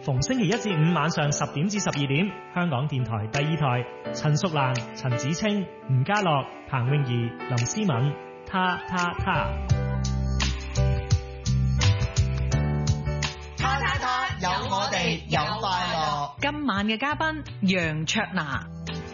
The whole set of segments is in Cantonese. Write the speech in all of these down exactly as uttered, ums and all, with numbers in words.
逢星期一至五晚上十點至十二點，香港電台第二台，陳淑蘭、陳子清、吳家樂、彭詠儀、林思敏，他他他， 他他他，有我哋有快樂。 今晚嘅嘉賓楊卓娜。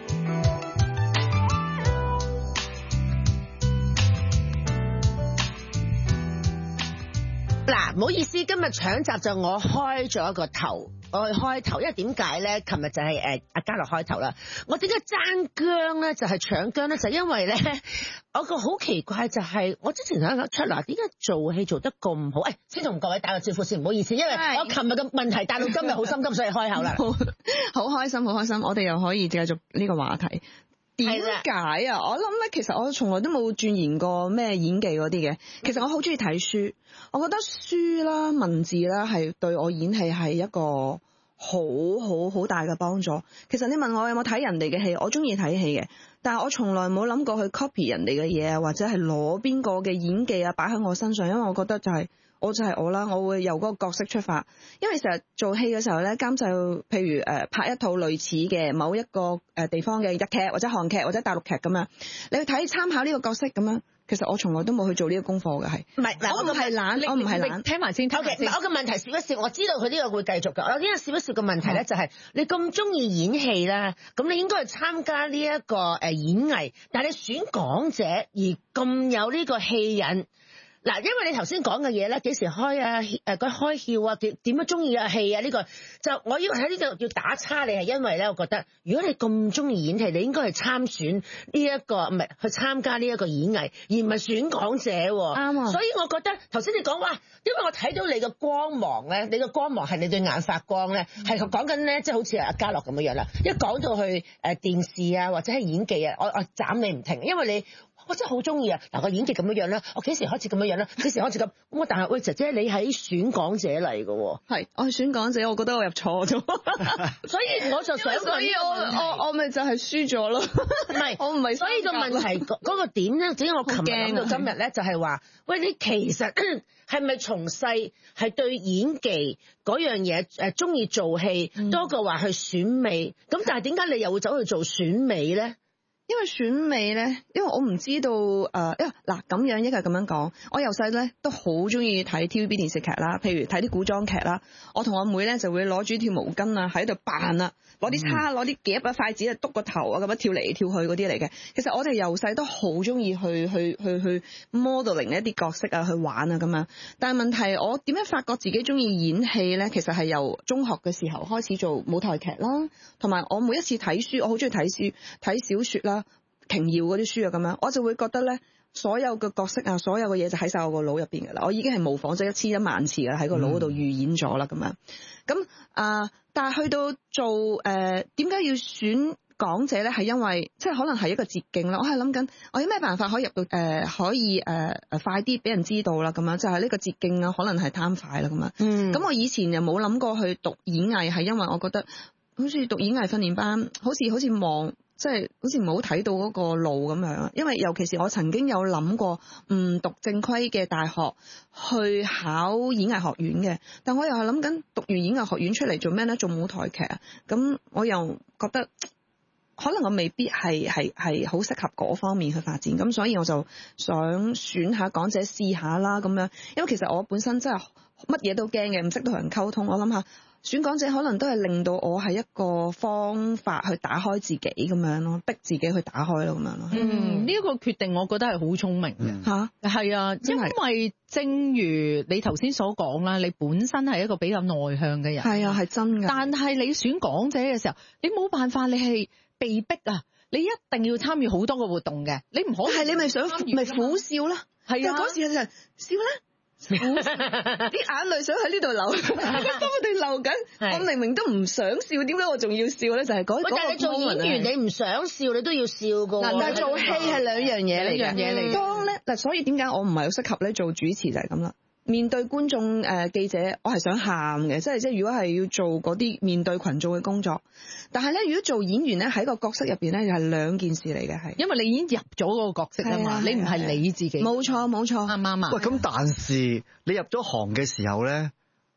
嗱，唔好意思，今日搶集就我開咗個頭，我去開頭，因為點解咧？琴日就係誒阿嘉樂開頭啦。我點解爭姜咧？就係搶姜咧，就係因為咧，我個好奇怪就係，我之前想講出嗱，點解做戲做得咁好？誒，先同各位打個招呼先，唔好意思，因為我琴日嘅問題帶到今日好心急，所以開口啦。 好開心，好開心，我哋又可以繼續呢個話題。點解啊？我諗咧，其實我從來都冇鑽研過咩演技嗰啲嘅。其實我好中意睇書，我覺得書啦、文字啦係對我演戲係一個好好好大嘅幫助。其實你問我有冇睇人哋嘅戲，我中意睇戲嘅，但係我從來冇諗過去 copy 人哋嘅嘢啊，或者係攞邊個嘅演技啊擺喺我身上，因為我覺得就係、是。我就係我啦，我會由嗰個角色出發，因為成日做戲嘅時候咧，監製譬如誒拍一套類似嘅某一個誒地方嘅日劇或者韓劇或者大陸劇咁樣，你去睇參考呢個角色咁樣，其實我從來都冇去做呢個功課嘅，係唔係？嗱，我唔係懶，我唔係懶， 聽埋先。 O K，我嘅問題笑一笑，我知道佢呢個會繼續㗎。我呢個笑一笑嘅問題咧，就係你咁中意演戲啦，咁你應該去參加呢一個誒演藝，但係你選港姐而咁有呢個戲癮。嗱，因為你頭先講嘅嘢咧，幾時開啊？誒，嗰開竅啊？點點樣中意啊戲啊？呢個就我要喺呢度要打叉你，係因為咧，我覺得如果你咁中意演戲，你應該係參選呢一個唔係去參加呢一個演藝，而唔係選港姐。啱啊！所以我覺得頭先你講話，因為我睇到你嘅光芒咧，你嘅光芒係你對眼發光咧，係講緊咧，即係好似阿嘉樂咁樣樣啦。一講到去誒電視啊，或者係演技啊，我我斬你唔停，因為你。我真係好中意啊！嗱，個演技咁樣樣啦，我幾時開始咁樣樣啦？幾時開始咁？咁但係喂，姐姐你喺選港姐嚟嘅喎，係我係選港姐，我覺得我入錯咗， 所以我就想， 所以我我我咪就係輸咗咯。 唔係，我唔係，所以個問題嗰個點咧，點解我琴日諗到今日咧，就係話，喂，你其實係咪從細係對演技嗰樣嘢誒中意做戲多過話去選美？咁但係點解你又會走去做選美咧？ 因為選美咧，因為我唔知道誒，因為嗱咁樣一個咁樣講，我由細咧都好中意睇 T V B 電視劇啦，譬如睇啲古裝劇啦，我同我妹咧就會攞住條毛巾啊喺度扮啊，攞啲叉攞啲夾啊筷子啊篤個頭啊咁樣跳嚟跳去嗰啲嚟嘅。其實我哋由細都好中意去去去去 modeling 一啲角色啊去玩啊咁樣。但係問題我點樣發覺自己中意演戲咧？其實係由中學嘅時候開始做舞台劇啦，同埋我每一次睇書，我好中意睇書睇小說啦。瓊瑤嗰啲書啊咁樣，我就會覺得咧，所有嘅角色啊，所有嘅嘢就喺晒我個腦入邊噶啦，我已經係模仿咗一千一萬次噶啦，喺個腦嗰度預演咗啦咁樣。咁啊、呃，但係去到做誒，點、呃、解要選港姐咧？係因為即係可能係一個捷徑啦。我係諗緊，我有咩辦法可以入到誒、呃，可以誒誒、呃、快啲俾人知道啦咁樣，就係、是、呢個捷徑啊，可能係貪快啦咁樣。嗯。咁我以前又冇諗過去讀演藝，係因為我覺得好似讀演藝訓練班，好似好似望。即係好似唔好睇到嗰個路咁樣，因為尤其是我曾經有諗過唔讀正規嘅大學去考演藝學院嘅，但我又係諗緊讀完演藝學院出嚟做咩呢？做舞台劇啊，咁我又覺得可能我未必係係係好適合嗰方面去發展，咁所以我就想選下港姐試下啦咁樣，因為其實我本身真係乜嘢都驚嘅，唔識同人溝通，我諗下。選港姐可能都係令到我係一個方法去打開自己咁樣咯，逼自己去打開咯咁樣咯。 嗯，呢、這個決定我覺得係好聰明嘅。吓、嗯，係啊，因為正如你頭先所講啦，你本身係一個比較內向嘅人。係啊，係真嘅。但係你選港姐嘅時候，你冇辦法，你係被逼啊，你一定要參與好多個活動嘅，你唔可以。係你咪想咪苦笑啦？係啊，嗰時就笑啦。啲眼淚想喺呢度流，而家當我哋流緊，我明明都唔想笑，點解我仲要笑咧？就係嗰嗰個。但係你做演員，你唔想笑，你都要笑噶。嗱，但係做戲係兩樣嘢嚟嘅。兩樣嘢嚟。當咧嗱，所以點解我唔係好適合咧做主持就係咁啦。面對觀眾誒、呃、記者，我係想喊嘅，即係即係如果係要做嗰啲面對群眾嘅工作，但係咧如果做演員咧喺個角色入邊咧又係兩件事嚟嘅，係因為你已經入咗嗰個角色啊嘛，你唔係你自己。冇錯冇錯，啱唔啱啊？喂， 咁但是你入咗行嘅時候咧，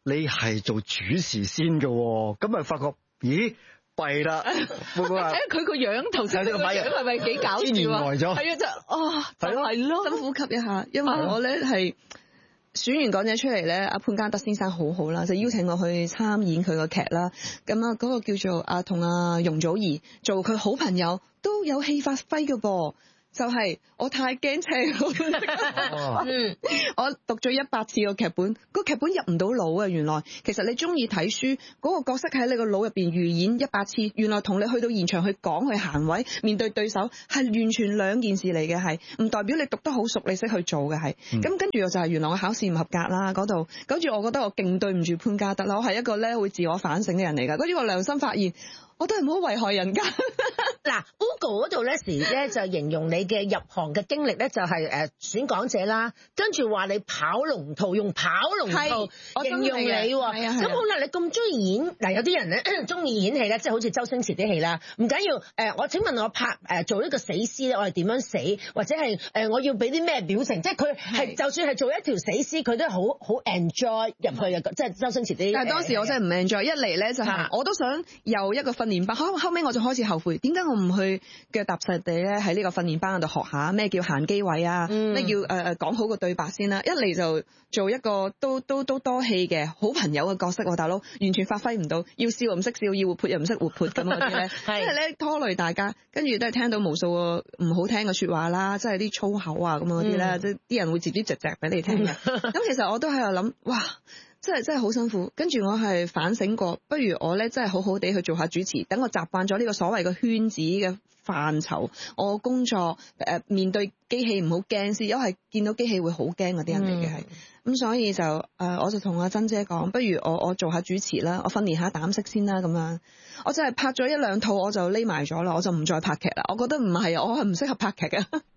你係做主持先嘅，咁咪發覺咦？弊啦，會唔會話？睇下佢個樣，頭先個樣係咪幾搞笑啊？天然呆咗，係啊，就啊，就係咯，深呼吸一下，因為我咧係選完港姐出嚟咧，阿潘嘉德先生好好啦，就邀請我去參演佢個劇啦。咁啊，嗰個叫做啊，同阿容祖兒做佢好朋友，都有戲發揮嘅噃。就係、是、我太驚青，嗯，我讀咗一百次個劇本，個劇本入唔到腦啊！原來其實你中意睇書，嗰、那個角色喺你個腦入邊預演一百次，原來同你去到現場去講去行位面對對手係完全兩件事嚟嘅，係唔代表你讀得好熟你識去做嘅係。咁、嗯、跟住就係原來我考試唔合格啦嗰度，跟住我覺得我勁對唔住潘嘉德啦，我係一個咧會自我反省嘅人嚟㗎，跟住我良心發現。我都係唔好危害人家。嗱 ，Google 嗰度咧時咧就形容你嘅入行嘅經歷咧就係誒選港姐啦，跟住話你跑龍套，用跑龍套形容你喎。咁好啦，你咁中意演嗱，有啲人咧中意演戲咧，即係好似周星馳啲戲啦，唔緊要誒。我請問我拍誒做一個死屍咧，我係點樣死，或者係誒我要俾啲咩表情？即係佢係就算係做一條死屍，佢都好好 enjoy 入去嘅，即係周星馳啲。但係當時我真係唔 enjoy，一嚟咧就係我都想有一個訓練班，後後尾我就開始後悔，點解我唔去腳踏實地咧喺呢個訓練班度學下咩叫行機位啊，咩、嗯、叫誒誒講好個對白先啦。一嚟就做一個都都都多戲嘅好朋友嘅角色，我大佬完全發揮唔到，要笑又唔識笑，要活潑又唔識活潑咁嗰啲咧，即係咧拖累大家，跟住都係聽到無數個唔好聽嘅説話啦，即係啲粗口啊咁嗰啲咧，即係啲人會自己直直俾你聽嘅。咁其實我都喺度諗，哇！真係真係好辛苦，跟住我係反省過，不如我咧真係好好地去做下主持，等我習慣咗呢個所謂嘅圈子嘅範疇，我工作誒、呃、面對機器唔好驚先，因為見到機器會好驚嗰啲人嚟嘅係，咁、嗯、所以就誒、呃、我就同阿珍姐講，不如我我做下主持啦，我訓練下膽識先啦咁樣，我真係拍咗一兩套我就匿埋咗啦，我就唔再拍劇啦，我覺得唔係，我係唔適合拍劇嘅。